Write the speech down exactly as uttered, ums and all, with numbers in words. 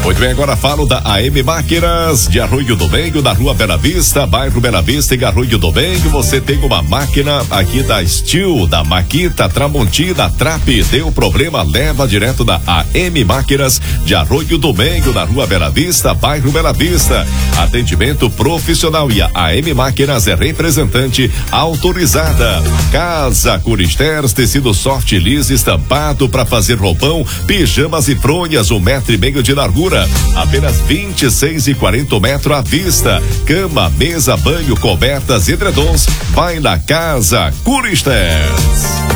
Muito bem, agora falo da A M Máquinas de Arroio do Meio, na Rua Bela Vista, bairro Bela Vista, em Arroio do Meio. Você tem uma máquina aqui da Steel, da Maquita, Tramontina, Trap, deu problema, leva direto da A M Máquinas de Arroio do Meio, na Rua Bela Vista, bairro Bela Vista. Atendimento profissional e a A M Máquinas é representante autorizada. Casa Curisters, tecido soft liso estampado para fazer roupão, pijamas e fronhas, um metro e meio de largura. Apenas vinte e seis e quarenta metros à vista. Cama, mesa, banho, cobertas, edredons. Vai na Casa Curisters.